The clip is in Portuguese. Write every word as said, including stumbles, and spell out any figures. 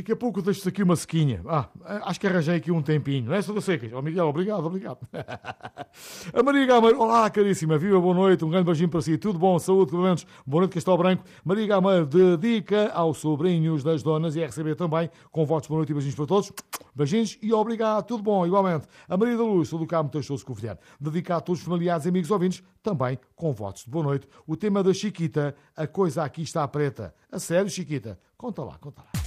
Daqui a pouco deixo-te aqui uma sequinha. Ah, acho que arranjei aqui um tempinho. Não é, Sousa Secas? Oh, Miguel, obrigado, obrigado. A Maria Gameiro, olá, caríssima. Viva, boa noite. Um grande beijinho para si. Tudo bom, saúde, pelo menos. Boa noite, Castelo Branco. Maria Gameiro dedica aos sobrinhos das donas e a receber também com votos boa noite e beijinhos para todos. Beijinhos e obrigado. Tudo bom, igualmente. A Maria da Luz, sou do Carmo Teixoso Covilhã. Dedica a todos os familiares e amigos ouvintes, também com votos de boa noite. O tema da Chiquita, a coisa aqui está preta. A sério, Chiquita? Conta lá, conta lá.